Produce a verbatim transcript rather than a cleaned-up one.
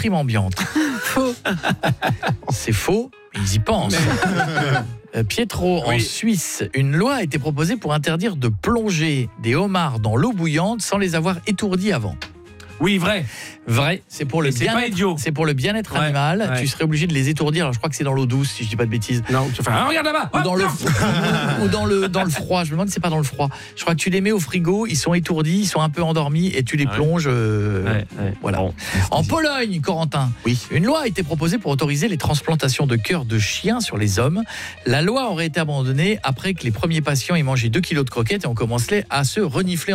déprime ambiante. Faux. C'est faux, mais ils y pensent. Mais... Pietro, oui. En Suisse, une loi a été proposée pour interdire de plonger des homards dans l'eau bouillante sans les avoir étourdis avant. Oui, vrai. Vrai, c'est pour le c'est pas idiot. C'est pour le bien-être ouais, animal. Ouais. Tu serais obligé de les étourdir. Alors je crois que c'est dans l'eau douce, si je dis pas de bêtises. Non, tu fais ah, regarde là-bas. Ou dans le ou dans le dans le froid. Je me demande si c'est pas dans le froid. Je crois que tu les mets au frigo, ils sont étourdis, ils sont un peu endormis et tu les ouais. plonges. Euh, ouais, ouais. Voilà. Bon, en Pologne, Corentin, oui. Une loi a été proposée pour autoriser les transplantations de cœurs de chiens sur les hommes. La loi aurait été abandonnée après que les premiers patients aient mangé deux kilos de croquettes et on commençait à se renifler.